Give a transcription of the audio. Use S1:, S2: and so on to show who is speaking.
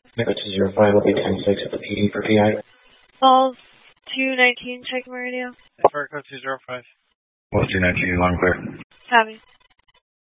S1: Echo 205 will be 10-6 at the PD for PI.
S2: Falls 219, check my radio.
S3: For Echo 205.
S1: Well, 219, long clear.
S2: Copy.